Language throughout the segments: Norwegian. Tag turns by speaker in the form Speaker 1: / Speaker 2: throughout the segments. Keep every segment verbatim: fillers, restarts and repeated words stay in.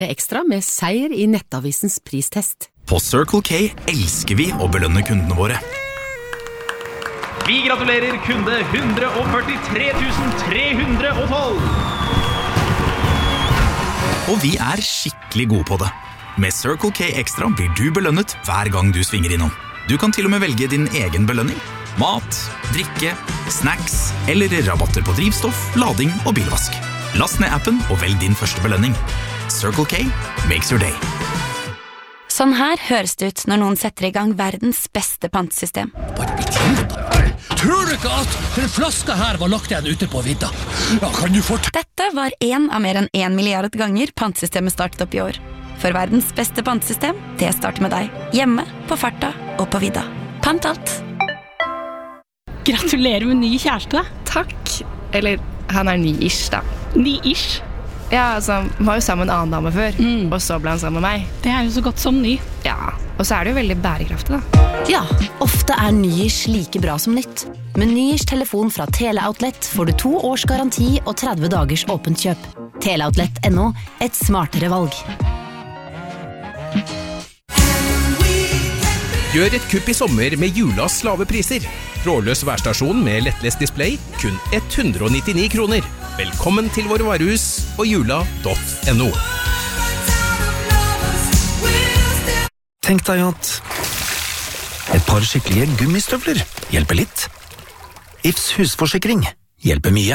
Speaker 1: Ekstra med seier i Nettavisens pristest.
Speaker 2: På Circle K elsker vi å belønne kundene våre.
Speaker 3: Vi gratulerer kunde one hundred forty-three thousand three hundred twelve.
Speaker 2: Og vi er skikkelig gode på det. Med Circle K Extra blir du belønnet hver gang du svinger innom. Du kan til og med velge din egen belønning. Mat, drikke, snacks eller rabatter på drivstoff, lading og bilvask. Last ned appen og velg din første belønning. Circle K makes your day.
Speaker 4: Sånn her høres det ut når noen setter i gang verdens beste pantesystem.
Speaker 5: Tror du ikke at den flaska her var lagt igjen ute på vidda? Ja, kan du fort...
Speaker 4: Dette var en av mer enn en milliard ganger pantesystemet startet opp i år. For verdens beste pantesystem, det starter med deg. Hjemme, på farta og på vidda. Pant alt.
Speaker 6: Gratulerer med ny kjæreste.
Speaker 7: Takk. Eller, han er ny-ish da.
Speaker 6: Ny-ish?
Speaker 7: Ja, altså, han var jo sammen med en annen dame før, mm. og så ble han sammen med meg.
Speaker 6: Det er jo så godt som ny.
Speaker 7: Ja, og så er det jo veldig bærekraftig da.
Speaker 8: Ja, ofte er ny-ish like bra som nytt. Med ny-ish telefon fra Teleoutlet får du to års garanti og tretti dagers åpent kjøp. Teleoutlet punktum no, et smartere valg.
Speaker 9: Gjør et kupp i sommer med Julas lave priser. Trådløs værstasjon med lettlest display, kun one hundred ninety-nine kroner. Velkommen til våre varehus og jula punktum no.
Speaker 10: Tenk deg at et par skikkelige gummistøvler hjelper litt. Ifs husforsikring hjelper mye.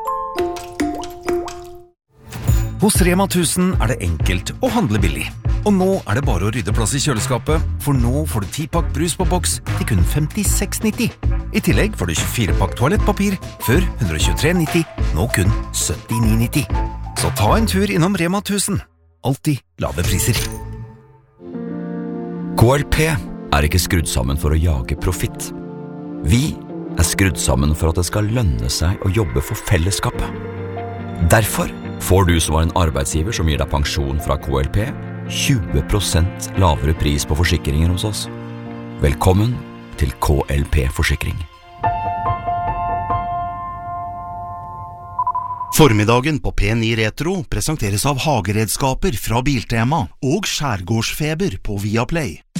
Speaker 10: Hos Rema one thousand er det enkelt å handle billig. Og nå er det bare å rydde plass i kjøleskapet, for nå får du ti pakk brus på boks til kun femtiseks nitti. I tillegg får du tjuefire pakk toalettpapir, før one hundred tjuetre nitti, nå kun syttini nitti. Så ta en tur innom Rema one thousand. Alltid lave priser.
Speaker 11: K L P er ikke skrudd sammen for å jage profitt. Vi er skrudd sammen for at det skal lønne seg å jobbe for fellesskapet. Derfor får du som var en arbeidsgiver som gir deg pensjon fra K L P, tjue prosent lavere pris på forsikringer hos oss. Velkommen til K L P Forsikring.
Speaker 12: Formiddagen på P nine Retro presenteres av hageredskaper fra Biltema og skjærgårdsfeber på Viaplay.